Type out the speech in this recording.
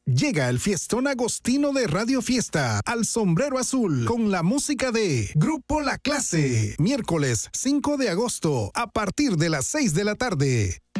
Llega el fiestón agostino de Radio Fiesta al Sombrero Azul con la música de Grupo La Clase. Miércoles 5 de agosto a partir de las 6 de la tarde.